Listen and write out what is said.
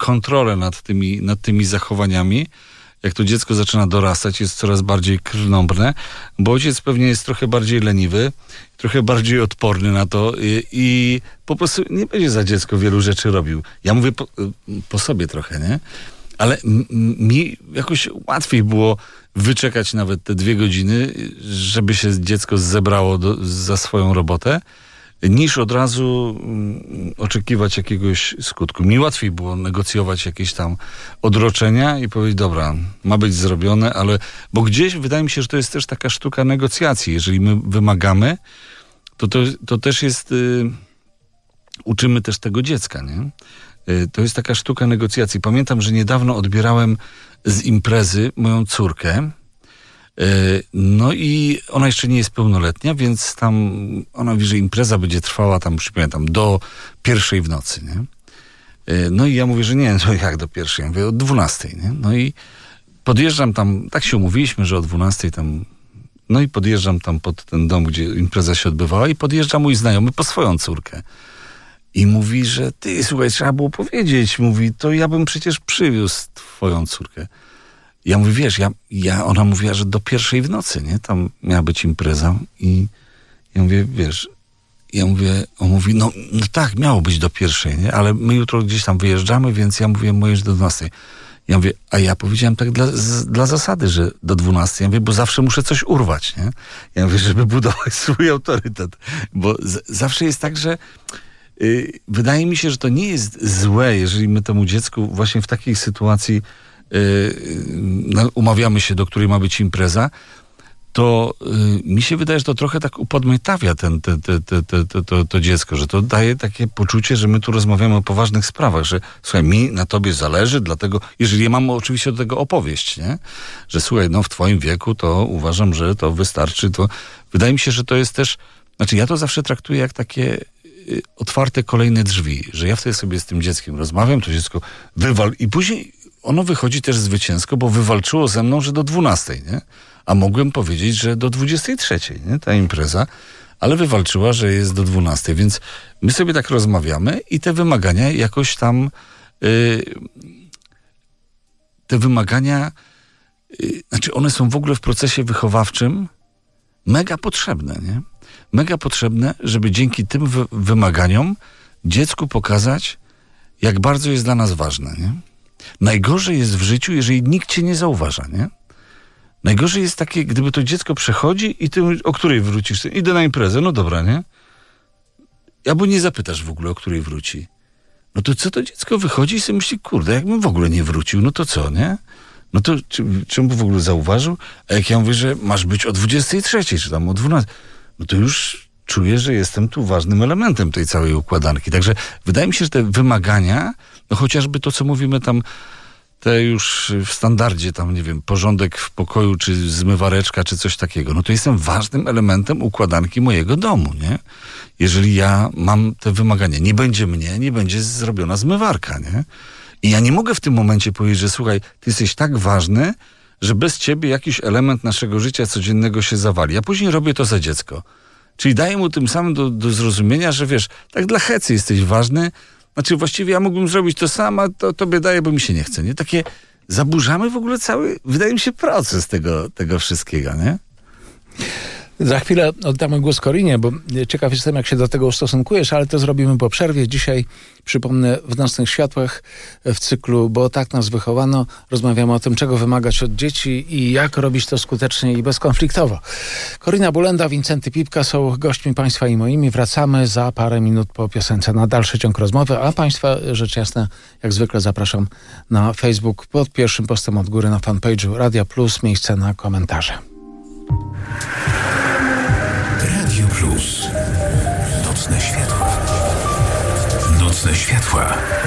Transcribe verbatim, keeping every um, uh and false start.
kontrolę nad tymi, nad tymi zachowaniami. Jak to dziecko zaczyna dorastać, jest coraz bardziej krnąbrne, bo ojciec pewnie jest trochę bardziej leniwy, trochę bardziej odporny na to i, i po prostu nie będzie za dziecko wielu rzeczy robił. Ja mówię po, po sobie trochę, nie? Ale m- mi jakoś łatwiej było wyczekać nawet te dwie godziny, żeby się dziecko zebrało do, za swoją robotę, niż od razu mm, oczekiwać jakiegoś skutku. Mi łatwiej było negocjować jakieś tam odroczenia i powiedzieć, dobra, ma być zrobione, ale, bo gdzieś wydaje mi się, że to jest też taka sztuka negocjacji. Jeżeli my wymagamy, to to, to też jest, y, uczymy też tego dziecka, nie? Y, to jest taka sztuka negocjacji. Pamiętam, że niedawno odbierałem z imprezy moją córkę. No i ona jeszcze nie jest pełnoletnia, więc tam ona mówi, że impreza będzie trwała tam, już pamiętam, do pierwszej w nocy, nie? No i ja mówię, że nie, no jak do pierwszej? Ja mówię, od dwunastej, nie? No i podjeżdżam tam, tak się umówiliśmy, że o dwunastej tam, no i podjeżdżam tam pod ten dom, gdzie impreza się odbywała i podjeżdża mój znajomy po swoją córkę. I mówi, że ty, słuchaj, trzeba było powiedzieć, mówi, to ja bym przecież przywiózł twoją córkę. Ja mówię, wiesz, ja, ja, ona mówiła, że do pierwszej w nocy, nie? Tam miała być impreza i ja mówię, wiesz, ja mówię, on mówi, no, no tak, miało być do pierwszej, nie? Ale my jutro gdzieś tam wyjeżdżamy, więc ja mówię, moje do dwunastej. Ja mówię, a ja powiedziałem tak dla, z, dla zasady, że do dwunastej. Ja mówię, bo zawsze muszę coś urwać, nie? Ja mówię, żeby budować swój autorytet. Bo z, zawsze jest tak, że yy, wydaje mi się, że to nie jest złe, jeżeli my temu dziecku właśnie w takiej sytuacji Yy, umawiamy się, do której ma być impreza, to yy, mi się wydaje, że to trochę tak upodmiotawia ten, te, te, te, te, te, to, to dziecko, że to daje takie poczucie, że my tu rozmawiamy o poważnych sprawach, że słuchaj, mi na tobie zależy, dlatego, jeżeli ja mam oczywiście do tego opowieść, nie? Że słuchaj, no w twoim wieku to uważam, że to wystarczy, to wydaje mi się, że to jest też, znaczy ja to zawsze traktuję jak takie yy, otwarte kolejne drzwi, że ja wtedy sobie z tym dzieckiem rozmawiam, to dziecko wywal i później ono wychodzi też zwycięsko, bo wywalczyło ze mną, że do dwunastej, nie? A mogłem powiedzieć, że do dwudziestej trzeciej, nie? Ta impreza, ale wywalczyła, że jest do dwunastej, więc my sobie tak rozmawiamy i te wymagania jakoś tam yy, te wymagania yy, znaczy one są w ogóle w procesie wychowawczym mega potrzebne, nie? Mega potrzebne, żeby dzięki tym wy- wymaganiom dziecku pokazać, jak bardzo jest dla nas ważne, nie? Najgorzej jest w życiu, jeżeli nikt cię nie zauważa, nie? Najgorzej jest takie, gdyby to dziecko przechodzi i ty, o której wrócisz? Idę na imprezę, no dobra, nie? Albo nie zapytasz w ogóle, o której wróci. No to co to dziecko wychodzi i sobie myśli, kurde, jakbym w ogóle nie wrócił, no to co, nie? No to czy, czym by w ogóle zauważył? A jak ja mówię, że masz być o dwudziestej trzeciej, czy tam o dwunastej, no to już czuję, że jestem tu ważnym elementem tej całej układanki. Także wydaje mi się, że te wymagania, no chociażby to, co mówimy tam, te już w standardzie tam, nie wiem, porządek w pokoju, czy zmywareczka, czy coś takiego, no to jestem ważnym elementem układanki mojego domu, nie? Jeżeli ja mam te wymagania, nie będzie mnie, nie będzie zrobiona zmywarka, nie? I ja nie mogę w tym momencie powiedzieć, że słuchaj, ty jesteś tak ważny, że bez ciebie jakiś element naszego życia codziennego się zawali. Ja później robię to za dziecko. Czyli daję mu tym samym do, do zrozumienia, że wiesz, tak dla hecy jesteś ważny, znaczy właściwie ja mógłbym zrobić to samo, a to tobie daję, bo mi się nie chce, nie? Takie zaburzamy w ogóle cały, wydaje mi się, proces tego, tego wszystkiego, nie? Za chwilę oddamy głos Korinie, bo ciekaw jestem, jak się do tego ustosunkujesz, ale to zrobimy po przerwie. Dzisiaj, przypomnę, w Nocnych Światłach w cyklu Bo tak nas wychowano, rozmawiamy o tym, czego wymagać od dzieci i jak robić to skutecznie i bezkonfliktowo. Korina Bulenda, Wincenty Pipka są gośćmi państwa i moimi. Wracamy za parę minut po piosence na dalszy ciąg rozmowy, a państwa, rzecz jasna, jak zwykle zapraszam na Facebook pod pierwszym postem od góry na fanpage'u Radia Plus, miejsce na komentarze. Radio Plus. Nocne światła. Nocne światła.